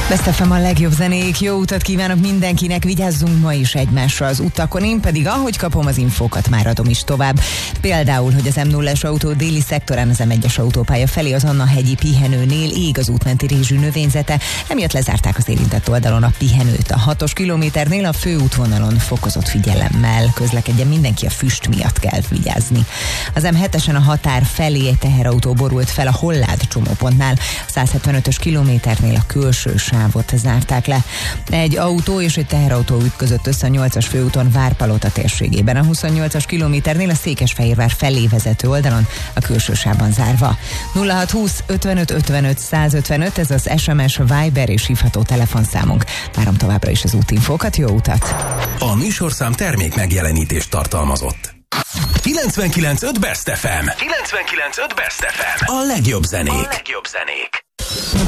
Best FM a legjobb zenék, jó utat kívánok mindenkinek, vigyázzunk ma is egymásra az utakon, én pedig ahogy kapom az infókat, már adom is tovább. Például, hogy az M0-es autó déli szektorán az M1-es autópálya felé az Anna-hegyi pihenőnél ég az útmenti rézsű növényzete, emiatt lezárták az érintett oldalon a pihenőt. A 6-os kilométernél a főútvonalon fokozott figyelemmel közlekedjen mindenki, a füst miatt kell vigyázni. Az M7-esen a határ felé egy teherautó borult fel a Hollád csomópontnál, a 175-ös kilométernél a külső sávot zárták le. Egy autó és egy teherautó ütközött össze a 8-as főúton Várpalota térségében. A 28-as kilométernél a Székesfehérvár felé vezető oldalon a külső sávban zárva. 0620 55 55 155, ez az SMS, Viber és hívható telefonszámunk. Várom továbbra is az útinfókat, jó utat! A műsorszám termék megjelenítést tartalmazott. 99.5 Best FM. 99.5 Best FM. A legjobb zenék.